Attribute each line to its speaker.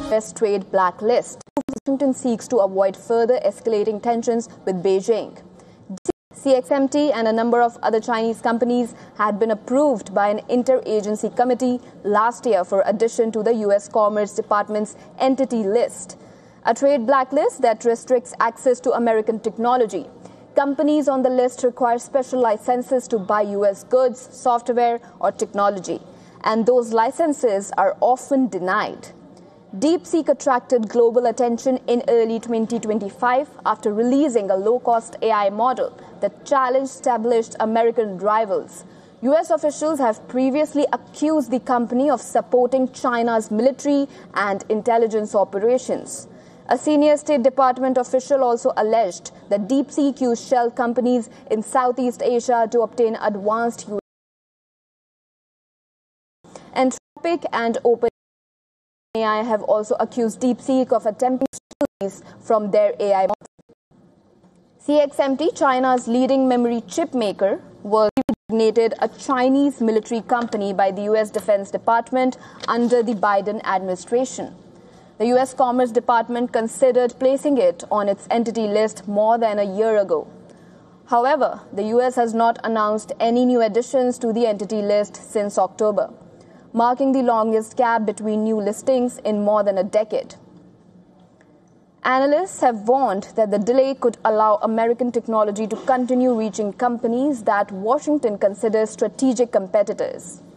Speaker 1: US trade blacklist. Washington seeks to avoid further escalating tensions with Beijing. CXMT and a number of other Chinese companies had been approved by an interagency committee last year for addition to the U.S. Commerce Department's entity list, a trade blacklist that restricts access to American technology. Companies on the list require special licenses to buy U.S. goods, software, or technology, and those licenses are often denied. DeepSeek attracted global attention in early 2025 after releasing a low-cost AI model that challenged established American rivals. U.S. officials have previously accused the company of supporting China's military and intelligence operations. A senior State Department official also alleged that DeepSeek used shell companies in Southeast Asia to obtain advanced U.S. Anthropic and OpenAI have also accused DeepSeek of attempting to release from their AI model. CXMT, China's leading memory chip maker, was designated a Chinese military company by the U.S. Defense Department under the Biden administration. The U.S. Commerce Department considered placing it on its entity list more than a year ago. However, the U.S. has not announced any new additions to the entity list since October, marking the longest gap between new listings in more than a decade. Analysts have warned that the delay could allow American technology to continue reaching companies that Washington considers strategic competitors.